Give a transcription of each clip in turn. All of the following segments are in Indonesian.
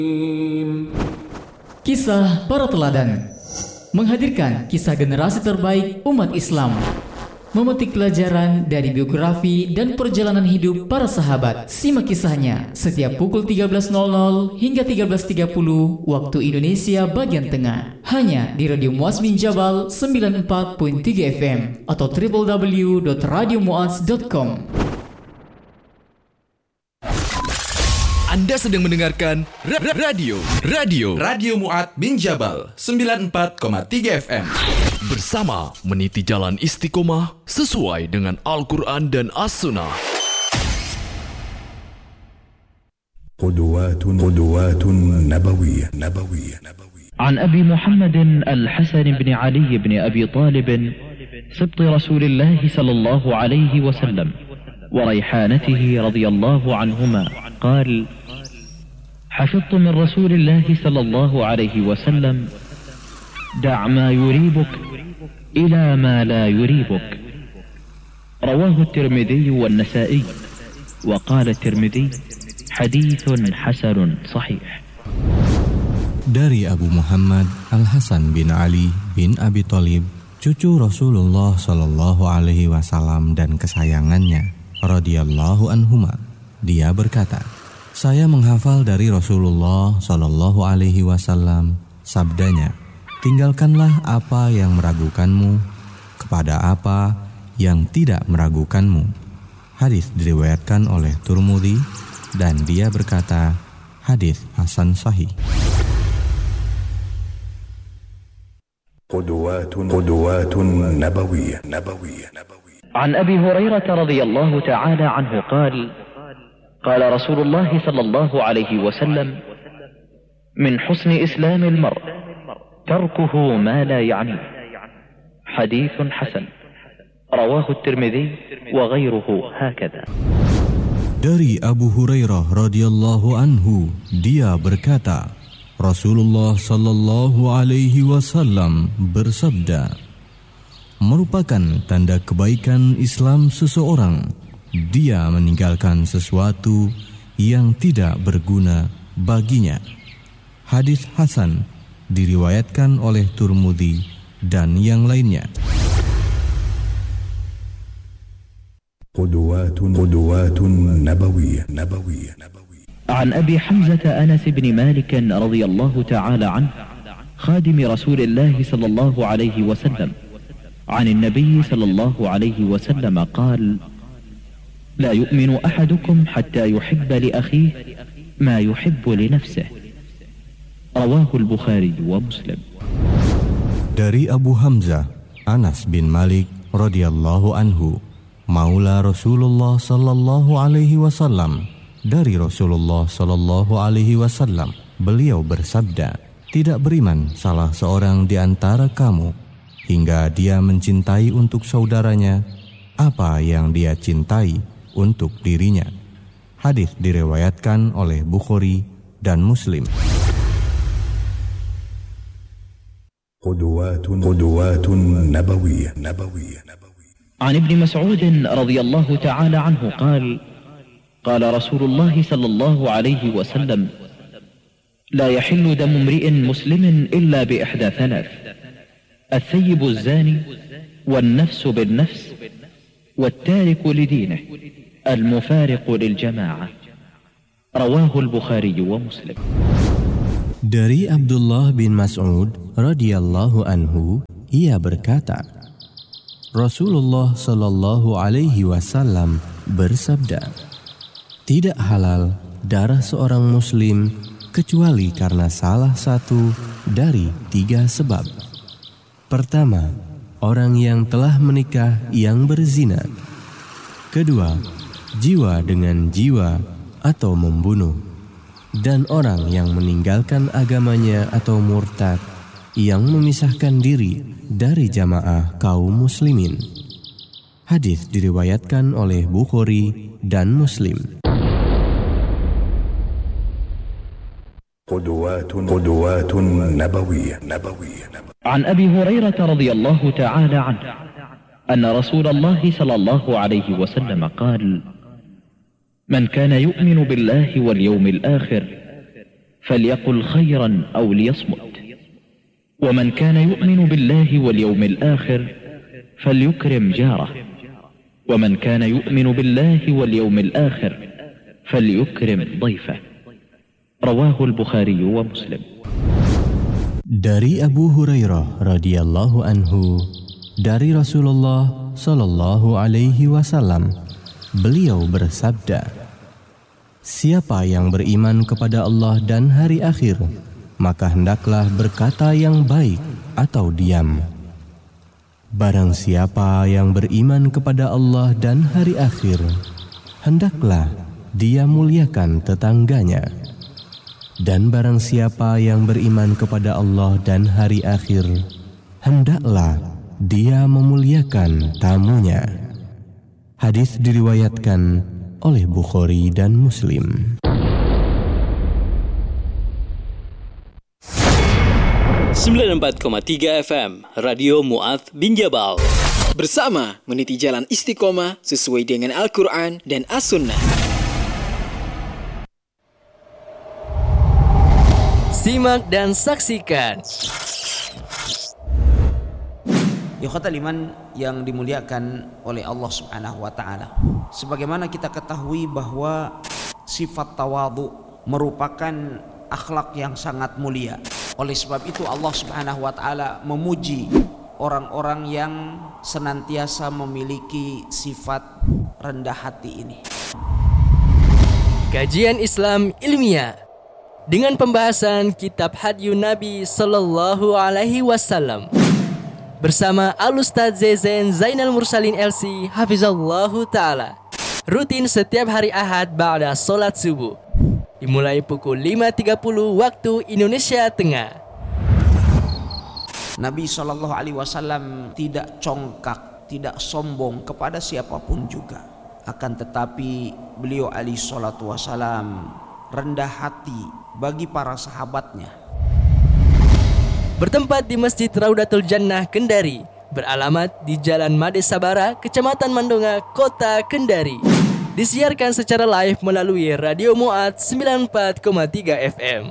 Kisah para teladan menghadirkan kisah generasi terbaik umat Islam, memetik pelajaran dari biografi dan perjalanan hidup para sahabat. Simak kisahnya setiap pukul 13.00 hingga 13.30 waktu Indonesia bagian tengah, hanya di Radio Muaz bin Jabal 94.3 FM atau www.radiomuaz.com. Anda sedang mendengarkan Radio Muaz bin Jabal 94,3 FM. Bersama meniti jalan istiqomah sesuai dengan Al-Quran dan As-Sunnah. قدوات نبوية. عن أبي محمد الحسن بن علي بن أبي طالب سبط رسول الله صلى الله عليه وسلم وريحانته رضي الله عنهما قال: حفظت من رسول الله صلى الله عليه وسلم: دع ما يريبك إلى ما لا يريبك. رواه الترمذي والنسائي، وقال الترمذي: حديث حسن صحيح. Dari Abu Muhammad Al-Hasan bin Ali bin Abi Thalib, cucu Rasulullah Shallallahu Alaihi Wasallam dan kesayangannya, radhiyallahu anhuma, dia berkata, saya menghafal dari Rasulullah Shallallahu Alaihi Wasallam sabdanya, tinggalkanlah apa yang meragukanmu kepada apa yang tidak meragukanmu. Hadis diriwayatkan oleh Tirmidzi dan dia berkata, hadis hasan sahih. قدوات نبوية. عن أبي هريرة رضي الله تعالى عنه قال: قال رسول الله صلى الله عليه وسلم: من حسن إسلام المرء تركه ما لا يعنيه. حديث حسن. رواه الترمذي وغيره هكذا. Dari Abu Hurairah radhiyallahu anhu, dia berkata, Rasulullah sallallahu alaihi wasallam bersabda, merupakan tanda kebaikan Islam seseorang dia meninggalkan sesuatu yang tidak berguna baginya. Hadis hasan diriwayatkan oleh Tirmidzi dan yang lainnya. قدوات نبوية. عن أبي حمزة أنس بن مالك رضي الله تعالى عنه خادم رسول الله صلى الله عليه وسلم عن النبي صلى الله عليه وسلم قال: لا يؤمن أحدكم حتى يحب لأخيه ما يحب لنفسه. رواه البخاري ومسلم. Dari Abu Hamzah Anas bin Malik radhiyallahu anhu, maula Rasulullah sallallahu alaihi wasallam, dari Rasulullah sallallahu alaihi wasallam, beliau bersabda, tidak beriman salah seorang di antara kamu hingga dia mencintai untuk saudaranya apa yang dia cintai untuk dirinya. Hadis diriwayatkan oleh Bukhari dan Muslim. قدوات نبوية. عن ابن مسعود رضي الله تعالى عنه قال: قال رسول الله صلى الله عليه وسلم: لا يحل دم امرئ مسلم إلا بإحدى ثلاث: الثيب الزاني، والنفس بالنفس، والتارك لدينه، المفارق للجماعة. رواه البخاري ومسلم. Dari Abdullah bin Mas'ud radhiyallahu anhu, ia berkata, Rasulullah sallallahu alaihi wasallam bersabda, tidak halal darah seorang muslim kecuali karena salah satu dari 3 sebab. Pertama, orang yang telah menikah yang berzina. Kedua, jiwa dengan jiwa atau membunuh. Dan orang yang meninggalkan agamanya atau murtad, yang memisahkan diri dari jamaah kaum muslimin. Hadis diriwayatkan oleh Bukhari dan Muslim. قدوات نبوية. عن أبي هريرة رضي الله تعالى عنه أن رسول الله صلى الله عليه وسلم قال: من كان يؤمن بالله واليوم الآخر فليقل خيرا أو ليصمت. ومن كان يؤمن بالله واليوم الآخر فليكرم جاره. ومن كان يؤمن بالله واليوم الآخر فليكرم ضيفه. رواه البخاري ومسلم. Dari Abu Hurairah radhiyallahu anhu, dari Rasulullah sallallahu alaihi wasallam, beliau bersabda, siapa yang beriman kepada Allah dan hari akhir, maka hendaklah berkata yang baik atau diam. Barang siapa yang beriman kepada Allah dan hari akhir, hendaklah dia muliakan tetangganya. Dan barang siapa yang beriman kepada Allah dan hari akhir, hendaklah dia memuliakan tamunya. Hadis diriwayatkan oleh Bukhari dan Muslim. 94,3 FM Radio Mu'adz bin Jabal. Bersama meniti jalan istiqomah sesuai dengan Al-Quran dan As-Sunnah. Simak dan saksikan. Ikhwatal iman yang dimuliakan oleh Allah Subhanahu wa taala. Sebagaimana kita ketahui bahwa sifat tawadhu merupakan akhlak yang sangat mulia. Oleh sebab itu Allah Subhanahu wa taala memuji orang-orang yang senantiasa memiliki sifat rendah hati ini. Kajian Islam ilmiah dengan pembahasan kitab Hadyun Nabi sallallahu alaihi wasallam bersama Al-Ustadz Zezen Zainal Mursalin LC hafizallahu taala, rutin setiap hari Ahad ba'da salat subuh dimulai pukul 5.30 waktu Indonesia Tengah. Nabi SAW tidak congkak, tidak sombong kepada siapapun juga. Akan tetapi beliau alaihi salatu wassalam rendah hati bagi para sahabatnya. Bertempat di Masjid Raudatul Jannah Kendari, beralamat di Jalan Made Sabara, Kecamatan Mandonga, Kota Kendari. Disiarkan secara live melalui Radio Mu'adz 94,3 FM.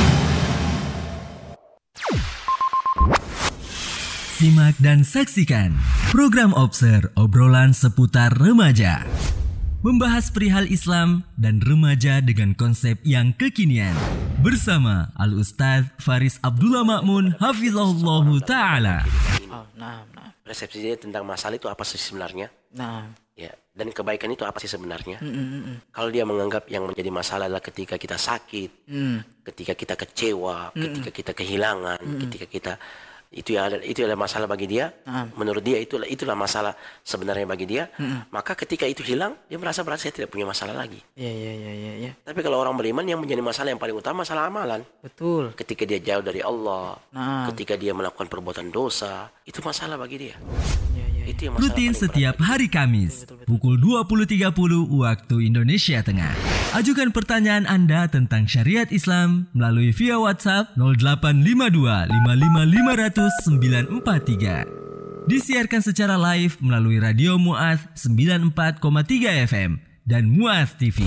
Simak dan saksikan program Obser, obrolan seputar remaja. Membahas perihal Islam dan remaja dengan konsep yang kekinian. Bersama Al-Ustadz Faris Abdullah Ma'mun hafizahullahu ta'ala. Persepsinya tentang masalah itu apa sih sebenarnya? Ya, dan kebaikan itu apa sih sebenarnya? Kalau dia menganggap yang menjadi masalah adalah ketika kita sakit, ketika kita kecewa, ketika kita kehilangan, ketika kita itu adalah masalah bagi dia. Menurut dia itulah masalah sebenarnya bagi dia. Maka ketika itu hilang, dia merasa saya tidak punya masalah lagi. Ya. Tapi kalau orang beriman, yang menjadi masalah yang paling utama masalah amalan. Betul. Ketika dia jauh dari Allah, ketika dia melakukan perbuatan dosa, itu masalah bagi dia. Itu yang rutin setiap hari Kamis pukul 20.30 waktu Indonesia Tengah. Ajukan pertanyaan Anda tentang syariat Islam melalui via WhatsApp 0852 55 500 943. Disiarkan secara live melalui Radio Mu'adz 94,3 FM dan Mu'adz TV.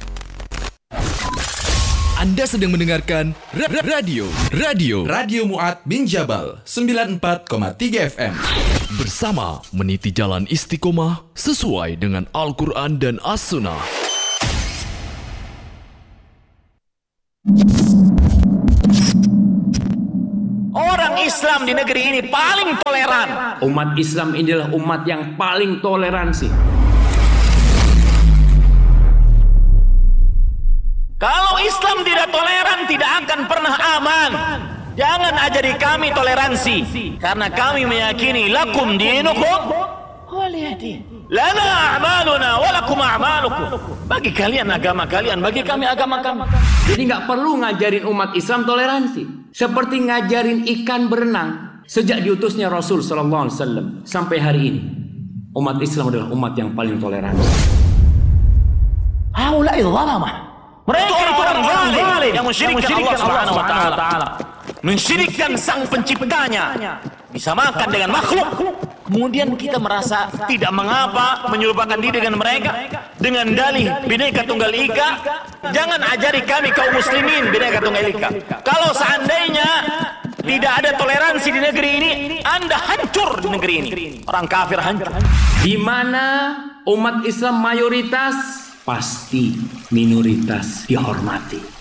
Anda sedang mendengarkan Radio Mu'adz bin Jabal 94,3 FM. Bersama meniti jalan istiqomah sesuai dengan Al-Quran dan As-Sunnah. Orang Islam di negeri ini paling toleran. Umat Islam inilah umat yang paling toleransi. Kalau Islam tidak toleran, tidak akan pernah aman. Jangan ajari kami toleransi, karena kami meyakini lakum dinukum waliyadin. Lana a'maluna walakum a'malukum. Bagi kalian agama kalian, bagi kami agama kami. Jadi nggak perlu ngajarin umat Islam toleransi. Seperti ngajarin ikan berenang. Sejak diutusnya Rasul sallallahu alaihi wasallam sampai hari ini, umat Islam adalah umat yang paling toleransi. Haula'i dhalamah. Mereka orang zalim yang mensyirikkan Allah Subhanahu wa taala. Mensyirikkan sang penciptanya. bisa makan dengan makhluk. Kemudian kita merasa tidak mengapa menyerupakan diri dengan mereka dengan dalih Bhinneka Tunggal Ika. Jangan ajari kami kaum muslimin Bhinneka Tunggal Ika. Kalau seandainya tidak ada toleransi di negeri ini, Anda hancur di negeri ini. Orang kafir hancur. Di mana umat Islam mayoritas, pasti minoritas dihormati.